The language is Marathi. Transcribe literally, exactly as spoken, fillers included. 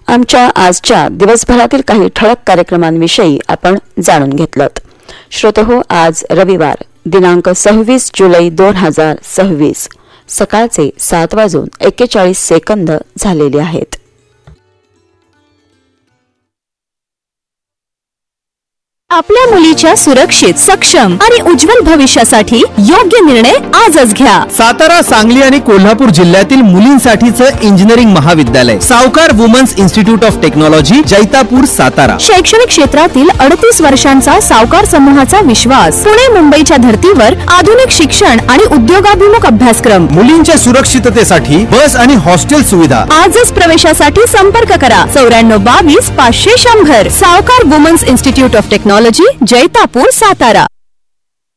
आमच्या आजच्या दिवसभरातील काही ठळक कार्यक्रमांविषयी आपण जाणून घेतलत। श्रोतहो, आज रविवार दिनांक सव्वीस जुलै दोन हजार सव्वीस सकाळचे सात वाजून एक्केचाळीस सेकंद झालेले आहेत। आपल्या मुलीच्या सुरक्षित, सक्षम आणि उज्ज्वल भविष्यासाठी योग्य निर्णय आजच घ्या। सातारा, सांगली आणि कोल्हापूर जिल्ह्यातील मुलींसाठीचं इंजिनिअरिंग महाविद्यालय सावकार women's institute of technology, Jaitapur, Satara. शैक्षणिक क्षेत्रातील अडतीस वर्षांचा सावकार समूहाचा विश्वास। पुणे मुंबईच्या धर्तीवर आधुनिक शिक्षण आणि उद्योगाभिमुख अभ्यासक्रम। मुलींच्या सुरक्षिततेसाठी बस आणि हॉस्टेल सुविधा। आजच प्रवेशासाठी संपर्क करा चौऱ्याण्णव बावीस पाचशे शंभर। सावकार women's institute of technology, Jaitapur, Satara.